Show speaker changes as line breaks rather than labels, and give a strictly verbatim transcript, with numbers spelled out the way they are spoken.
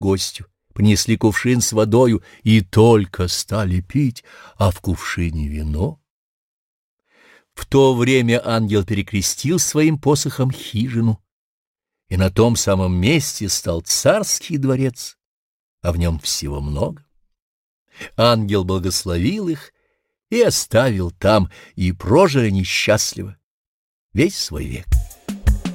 гостю, принесли кувшин с водою и только стали пить, а в кувшине вино. В то время ангел перекрестил своим посохом хижину, и на том самом месте стал царский дворец, а в нем всего много. Ангел благословил их и оставил там, и прожили они счастливо весь свой век.